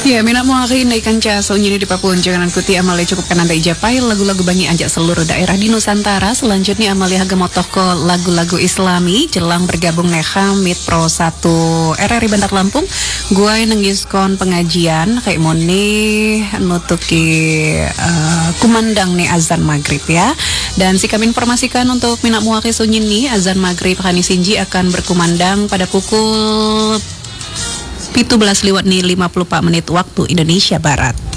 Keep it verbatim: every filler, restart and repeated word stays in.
Ya, mina mau akhir naikan caso nyini di Papua jangan kuti amale cukup kan anda ijapai lagu-lagu bangi ajak seluruh daerah di Nusantara. Selanjutnya amale hagemotoh ko lagu-lagu Islami jelang bergabung neha mit pro satu R R I Bandar Lampung. Gua nenggiskon pengajian kayak moni nutuki uh, kumandang nih azan maghrib ya. Dan si kami informasikan untuk mina muaki sunyini azan maghrib Hani Sinji akan berkumandang pada pukul tujuh belas lewat nih lima puluh empat menit waktu Indonesia Barat.